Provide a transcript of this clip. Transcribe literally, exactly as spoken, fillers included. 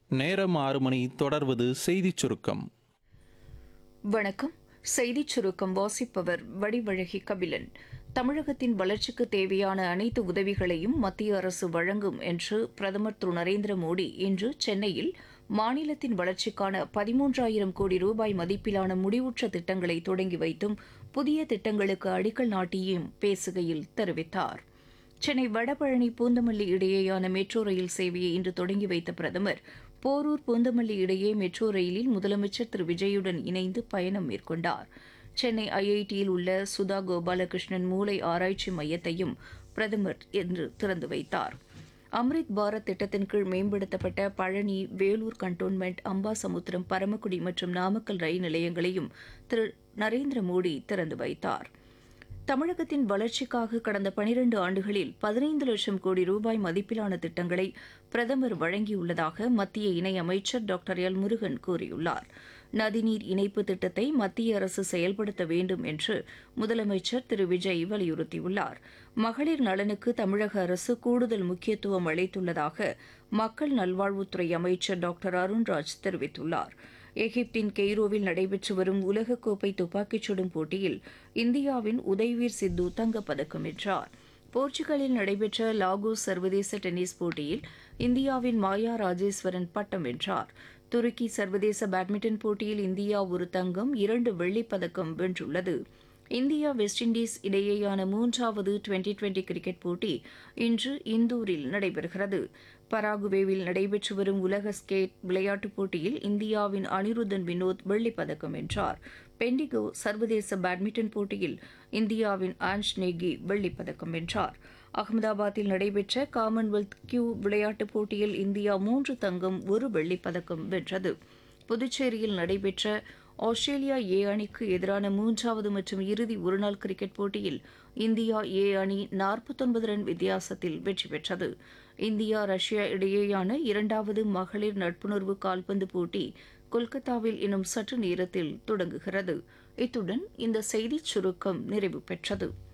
நேரம் ஆறு மணி தொடர்வது செய்திச் சுருக்கம். வணக்கம். செய்திச் சுருக்கம் வாசிப்பவர் வடிவழகி கபிலன். தமிழகத்தின் வளர்ச்சிக்கு தேவையான அனைத்து உதவிகளையும் மத்திய அரசு வழங்கும் என்று பிரதமர் திரு நரேந்திர மோடி இன்று சென்னையில் மாநிலத்தின் வளர்ச்சிக்கான பதிமூன்றாயிரம் கோடி ரூபாய் மதிப்பிலான முடிவுற்ற திட்டங்களை தொடங்கி வைத்தும் புதிய திட்டங்களுக்கு அடிக்கல் நாட்டியும் பேசுகையில் தெரிவித்தார். சென்னை வடபழனி பூந்தமல்லி இடையேயான மெட்ரோ ரயில் சேவையை இன்று தொடங்கி வைத்த பிரதமர் போரூர் பூந்தமல்லி இடையே மெட்ரோ ரயிலில் முதலமைச்சர் திரு விஜயுடன் இணைந்து பயணம் மேற்கொண்டார். சென்னை ஐஐடியில் உள்ள சுதா கோபாலகிருஷ்ணன் மூளை ஆராய்ச்சி மையத்தையும் பிரதமர் இன்று திறந்து வைத்தார். அம்ரித் பாரத் திட்டத்தின் கீழ் மேம்படுத்தப்பட்ட பழனி, வேலூர் கண்டோன்மெண்ட், அம்பாசமுத்திரம், பரமக்குடி மற்றும் நாமக்கல் ரயில் நிலையங்களையும் திரு நரேந்திர மோடி திறந்து வைத்தார். தமிழகத்தின் வளர்ச்சிக்காக கடந்த பனிரண்டு ஆண்டுகளில் பதினைந்து லட்சம் கோடி ரூபாய் மதிப்பிலான திட்டங்களை பிரதமர் வழங்கியுள்ளதாக மத்திய இணையமைச்சர் டாக்டர் எல் முருகன் கூறியுள்ளார். நதிநீர் இணைப்பு திட்டத்தை மத்திய அரசு செயல்படுத்த வேண்டும் என்று முதலமைச்சர் திரு விஜய் வலியுறுத்தியுள்ளார். மகளிர் நலனுக்கு தமிழக அரசு கூடுதல் முக்கியத்துவம் அளித்துள்ளதாக மக்கள் நல்வாழ்வுத்துறை அமைச்சர் டாக்டர் அருண்ராஜ் தெரிவித்துள்ளார். எகிப்தின் கெய்ரோவில் நடைபெற்று வரும் உலகக்கோப்பை துப்பாக்கிச் சுடும் போட்டியில் இந்தியாவின் உதய்வீர் சித்து தங்கப்பதக்கம் வென்றார். போர்ச்சுகலில் நடைபெற்ற லாகோஸ் சர்வதேச டென்னிஸ் போட்டியில் இந்தியாவின் மாயா ராஜேஸ்வரன் பட்டம் வென்றார். துருக்கி சர்வதேச பேட்மிண்டன் போட்டியில் இந்தியா ஒரு தங்கம், இரண்டு வெள்ளிப் பதக்கம் வென்றுள்ளது. இந்தியா வெஸ்ட் இண்டீஸ் இடையேயான மூன்றாவது டுவெண்டி டுவெண்டி கிரிக்கெட் போட்டி இன்று இந்தூரில் நடைபெறுகிறது. பராகுவேவில் நடைபெற்று வரும் உலக ஸ்கேட் விளையாட்டுப் போட்டியில் இந்தியாவின் அனிருத்தன் வினோத் வெள்ளிப் பதக்கம் வென்றார். பெண்டிகோ சர்வதேச பேட்மிண்டன் போட்டியில் இந்தியாவின் ஆன்ஷ் நேகி வெள்ளிப் பதக்கம் வென்றார். அகமதாபாத்தில் நடைபெற்ற காமன்வெல்த் கியூ விளையாட்டுப் போட்டியில் இந்தியா மூன்று தங்கம், ஒரு வெள்ளிப் பதக்கம் வென்றது. புதுச்சேரியில் நடைபெற்ற ஆஸ்திரேலியா ஏ அணிக்கு எதிரான மூன்றாவது மற்றும் இறுதி ஒருநாள் கிரிக்கெட் போட்டியில் இந்தியா ஏ அணி நாற்பத்தொன்பது ரன் வித்தியாசத்தில் வெற்றி பெற்றது. இந்தியா ரஷ்யா இடையேயான இரண்டாவது மகளிர் நட்புணர்வு கால்பந்து போட்டி கொல்கத்தாவில் இன்னும் சற்று நேரத்தில் தொடங்குகிறது. இத்துடன் இந்த செய்திச் சுருக்கம் நிறைவு பெற்றது.